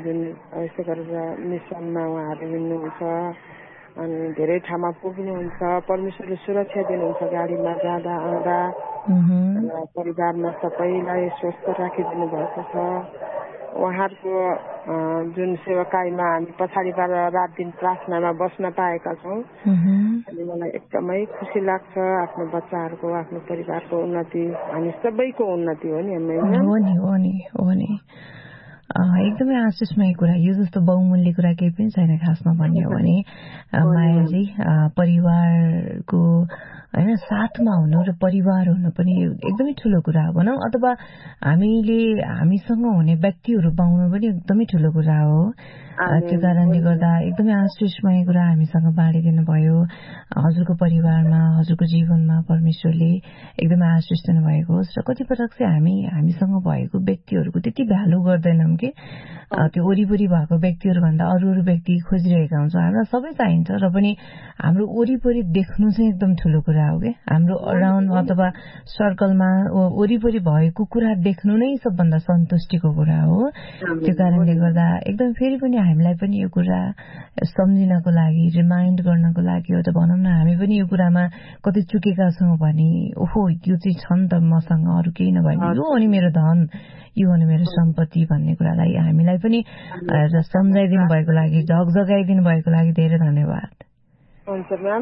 जुन यस्तो गरेर मिसनमा उहाँहरूले हिँड्नुहुन्छ अनि धेरै ठाउँमा पुग्नुहुन्छ। परमेश्वरले सुरक्षा दिनुहुन्छ गाडीमा जाँदा आउँदा। परिवारमा सबैलाई स्वस्थ राखिदिनु भएको छ। उहाँहरूको जुन सेवाकाईमा हामी पछाडिबाट रात दिन प्रार्थनामा बस्न पाएका छौँ। अनि मलाई एकदमै खुसी लाग्छ आफ्नो बच्चाहरूको आफ्नो परिवारको उन्नति हामी सबैको उन्नति हो नि। हो नि एकदमै आशिषमय कुरा। यो जस्तो बहुमूल्य कुरा केही पनि छैन खासमा भन्ने हो भने मायाजी। परिवारको हैन साथमा हुनु र परिवार हुनु पनि एकदमै ठुलो कुरा हो भनौँ, अथवा हामीसँग हुने व्यक्तिहरू पाउनु पनि एकदमै ठुलो कुरा हो। त्यो कारणले गर्दा एकदमै आशिषमय कुरा हामीसँग बाँडिदिनु भयो। हजुरको परिवारमा हजुरको जीवनमा परमेश्वरले एकदमै आशिष दिनु भएको होस्। र कतिपटक चाहिँ हामीसँग भएको व्यक्तिहरूको त्यति भ्यालु गर्दैनौँ कि त्यो वरिपरि भएको व्यक्तिहरू भन्दा अरू व्यक्ति खोजिरहेका हुन्छौँ। हामीलाई सबै चाहिन्छ र पनि हाम्रो वरिपरि देख्नु चाहिँ एकदम ठुलो कुरा हो कि। हाम्रो अराउन्ड अथवा सर्कलमा वरिपरि भएको कुरा देख्नु नै सबभन्दा सन्तुष्टिको कुरा हो। त्यो कारणले गर्दा एकदम फेरि पनि हामीलाई पनि यो कुरा सम्झिनको लागि रिमाइन्ड गर्नको लागि हो त भनौँ न, हामी पनि यो कुरामा कति चुकेका छौँ भने ओहो यो चाहिँ छ नि त मसँग, अरू केही नभए यो हो नि मेरो धन, यो हो नि मेरो सम्पत्ति भन्ने कुरालाई हामीलाई पनि सम्झाइदिनु भएको लागि, जगाइदिनु भएको लागि धेरै धन्यवाद। हुन्छ म्याम।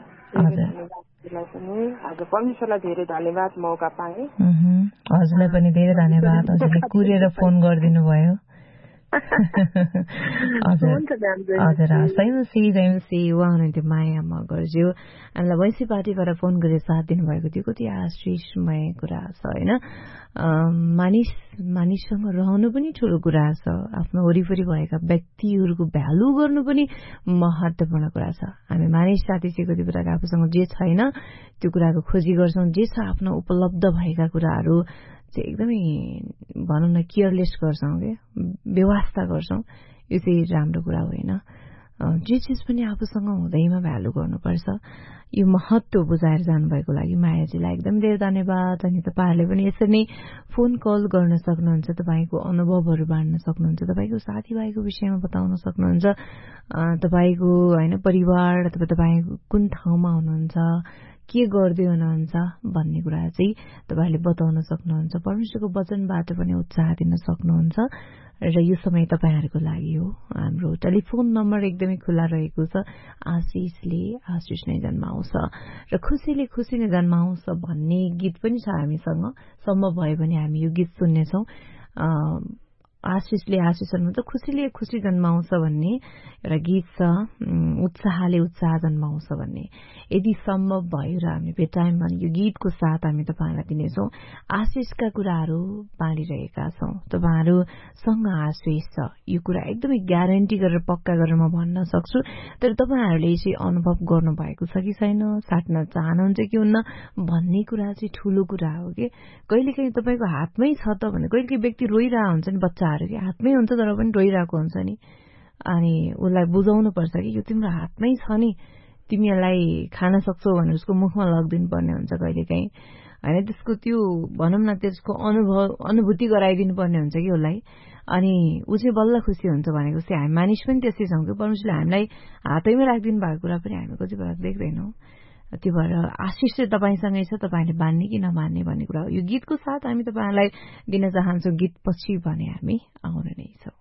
परमेश्वरलाई धेरै धन्यवाद मौका पाएँ। हजुरलाई पनि धेरै धन्यवाद। हजुरले कुरेर फोन गरिदिनु भयो। सही उहाँ हुनुहुन्थ्यो माया मगरज्यू। हामीलाई वैसी पार्टीबाट फोन गरेर साथ दिनुभएको थियो। कति आशिषमय कुरा छ होइन। मानिससँग रहनु पनि ठुलो कुरा छ। आफ्नो वरिपरि भएका व्यक्तिहरूको भ्यालु गर्नु पनि महत्त्वपूर्ण कुरा छ। हामी मानिस साथी चाहिँ कति कुराको आफूसँग जे छैन त्यो कुराको खोजी गर्छौँ। जे छ आफ्नो उपलब्ध भएका कुराहरू चाहिँ एकदमै भनौँ न केयरलेस गर्छौँ कि, व्यवस्था गर्छौँ। यो चाहिँ राम्रो कुरा होइन। जे चिज पनि आफूसँग हुँदैमा भ्यालु गर्नुपर्छ। यो महत्त्व बुझाएर जानुभएको लागि मायाजीलाई एकदम धेरै धन्यवाद। अनि तपाईँहरूले पनि यसरी नै फोन कल गर्न सक्नुहुन्छ। तपाईँको अनुभवहरू बाँड्न सक्नुहुन्छ। तपाईँको साथीभाइको विषयमा बताउन सक्नुहुन्छ। तपाईँको होइन परिवार अथवा तपाईँ कुन ठाउँमा हुनुहुन्छ, के गर्दै हुनुहुन्छ भन्ने कुरा चाहिँ तपाईँहरूले बताउन सक्नुहुन्छ। परमेश्वरको वचनबाट पनि उत्साह दिन सक्नुहुन्छ। र यो समय तपाईँहरूको लागि हो। हाम्रो टेलिफोन नम्बर एकदमै खुला रहेको छ। आशिषले आशिष नै जन्माउँछ र खुसीले खुसी नै जन्माउँछ भन्ने गीत पनि छ हामीसँग। सम्भव भयो भने हामी यो गीत सुन्नेछौँ। आशिषले आशिष जन्माउँछ, खुसीले खुसी जन्माउँछ भन्ने एउटा गीत छ। उत्साहले उत्साह जन्माउँछ भन्ने। यदि सम्भव भयो र हामी भेटायौँ भने यो गीतको साथ हामी तपाईँहरूलाई दिनेछौँ। आशिषका कुराहरू बाँडिरहेका छौँ। तपाईँहरूसँग आशिष छ यो कुरा एकदमै ग्यारेन्टी गरेर पक्का गरेर म भन्न सक्छु। तर तपाईँहरूले चाहिँ अनुभव गर्नुभएको छ कि छैन, साट्न चाहनुहुन्छ कि हुन्न भन्ने कुरा चाहिँ ठुलो कुरा हो कि। कहिलेकाहीँ तपाईँको हातमै छ त भने कहिले व्यक्ति रोइरहेको हुन्छ नि, बच्चाहरू कि हातमै हुन्छ तर पनि रोइरहेको हुन्छ नि। अनि उसलाई बुझाउनु पर्छ कि यो तिम्रो हातमै छ नि, तिमी यसलाई खान सक्छौ भनेर उसको मुखमा लगिदिनु पर्ने हुन्छ कहिलेकाहीँ होइन। त्यसको त्यो भनौँ न त्यसको अनुभूति गराइदिनु पर्ने हुन्छ कि उसलाई। अनि ऊ चाहिँ बल्ल खुसी हुन्छ भनेको चाहिँ हामी मानिस पनि त्यसै छौँ कि परमेश्वरले हामीलाई हातैमा राखिदिनु भएको कुरा पनि हामी कति बेला देख्दैनौँ। त्यो भएर आशिष चाहिँ तपाईँसँगै छ, तपाईँले मान्ने कि नमान्ने भन्ने कुरा हो। यो गीतको साथ हामी तपाईँहरूलाई दिन चाहन्छौँ। गीत पछि भने हामी आउने नै छौँ।